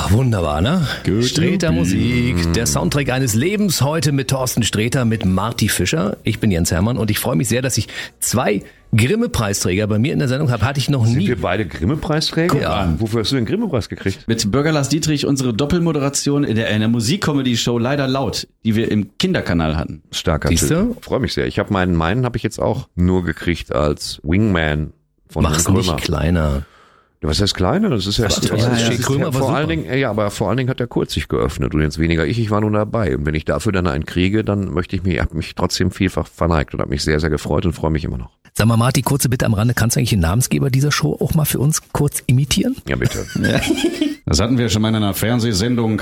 wunderbar, ne? Sträter Musik, der Soundtrack eines Lebens, heute mit Thorsten Sträter, mit Marty Fischer. Ich bin Jens Hermann und ich freue mich sehr, dass ich 2 Grimme-Preisträger bei mir in der Sendung habe. Hatte ich noch nie. Sind wir beide Grimme-Preisträger? Ja. Wofür hast du den Grimme-Preis gekriegt? Mit Bürger Lars Dietrich unsere Doppelmoderation in der Musik-Comedy-Show Leider Laut, die wir im Kinderkanal hatten. Starker Siehst du? Typ. Freue mich sehr. Ich habe meinen habe ich jetzt auch nur gekriegt als Wingman von Mach's Krömer. nicht kleiner. Was heißt kleiner? Das ist ja, Krömer war vor allen super. Dingen, ja, aber vor allen Dingen hat der Kurz sich geöffnet und jetzt weniger ich war nur dabei. Und wenn ich dafür dann einen kriege, dann habe mich trotzdem vielfach verneigt und habe mich sehr, sehr gefreut und freue mich immer noch. Sag mal, Marty, kurze Bitte am Rande. Kannst du eigentlich den Namensgeber dieser Show auch mal für uns kurz imitieren? Ja, bitte. Das hatten wir schon mal in einer Fernsehsendung.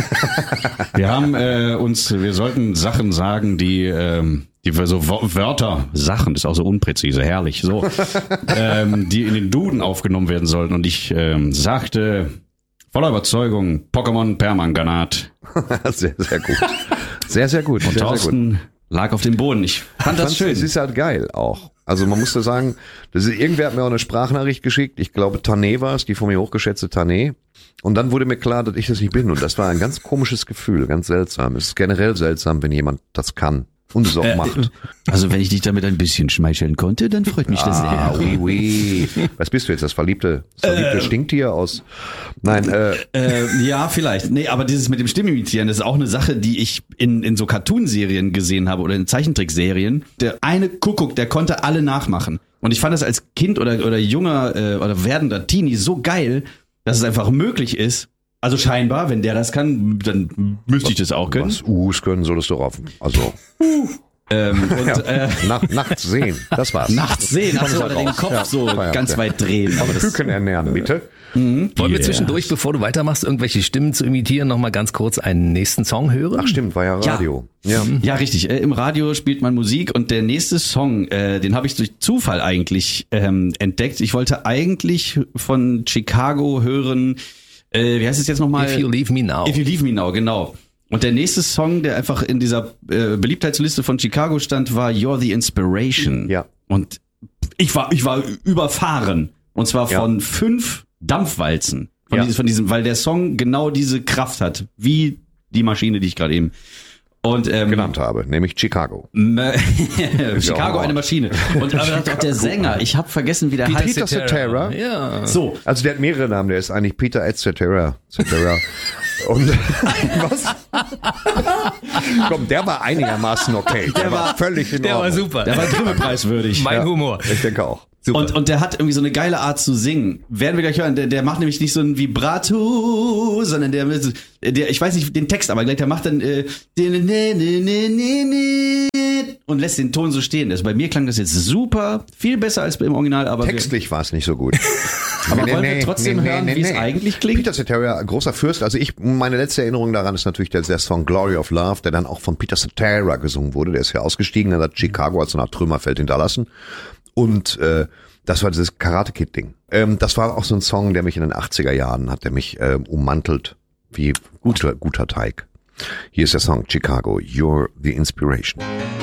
Wir sollten Sachen sagen, die so Wörter, Sachen, das ist auch so unpräzise, herrlich, so, die in den Duden aufgenommen werden sollten. Und ich sagte voller Überzeugung Pokémon Permanganat. Sehr, sehr gut. Sehr, sehr gut. Und Sehr, Thorsten lag auf dem Boden. Ich fand das schön. Es ist halt geil auch. Also man musste sagen, irgendwer hat mir auch eine Sprachnachricht geschickt. Ich glaube, Tané war es, die von mir hochgeschätzte Tané. Und dann wurde mir klar, dass ich das nicht bin. Und das war ein ganz komisches Gefühl, ganz seltsam. Es ist generell seltsam, wenn jemand das kann und es auch macht. Also wenn ich dich damit ein bisschen schmeicheln konnte, dann freut mich das sehr. Oui, oui. Was bist du jetzt, das verliebte Stinktier aus? Nein, Ja, vielleicht. Nee, aber dieses mit dem Stimmimitieren, das ist auch eine Sache, die ich in so Cartoonserien gesehen habe oder in Zeichentrickserien. Der eine Kuckuck, der konnte alle nachmachen. Und ich fand das als Kind oder junger oder werdender Teenie so geil, dass es einfach möglich ist. Also scheinbar, wenn der das kann, dann müsste ich das auch können. was U's können, solltest du rauf. Also, nachts sehen, das war's. Nachts sehen, also oder den Kopf so ganz weit drehen. Aber das Küken ernähren, bitte. Wollen wir zwischendurch, bevor du weitermachst, irgendwelche Stimmen zu imitieren, nochmal ganz kurz einen nächsten Song hören? Ach stimmt, war ja Radio. Ja. richtig. Im Radio spielt man Musik und der nächste Song, den habe ich durch Zufall eigentlich entdeckt. Ich wollte eigentlich von Chicago hören, wie heißt es jetzt nochmal? If You Leave Me Now. If You Leave Me Now, genau. Und der nächste Song, der einfach in dieser Beliebtheitsliste von Chicago stand, war You're the Inspiration. Ja. Und ich war überfahren. Und zwar von 5 Dampfwalzen. Von diesem, weil der Song genau diese Kraft hat, wie die Maschine, die ich gerade eben genannt habe, nämlich Chicago. Chicago, eine Maschine. Und aber auch der Sänger, ich habe vergessen, wie der heißt. Peter Cetera. Ja. So. Also der hat mehrere Namen, der ist eigentlich Peter Ed Cetera. Und was? Komm, der war einigermaßen okay. Der war völlig in Ordnung. Der war super. Der war Grimme-preiswürdig. Mein Humor. Ich denke auch. Super. Und der hat irgendwie so eine geile Art zu singen. Werden wir gleich hören. Der macht nämlich nicht so ein Vibrato, sondern der ich weiß nicht den Text, aber gleich der macht dann und lässt den Ton so stehen. Also bei mir klang das jetzt super, viel besser als im Original, aber Textlich war es nicht so gut. aber wollen wir trotzdem hören, wie es eigentlich klingt? Peter Cetera, großer Fürst. Also meine letzte Erinnerung daran ist natürlich der Song Glory of Love, der dann auch von Peter Cetera gesungen wurde. Der ist ja ausgestiegen, dann hat Chicago als so eine Art Trümmerfeld hinterlassen. Und das war dieses Karate-Kid-Ding. Das war auch so ein Song, der mich in den 80er Jahren hat, der mich ummantelt wie guter Teig. Hier ist der Song Chicago, You're the Inspiration.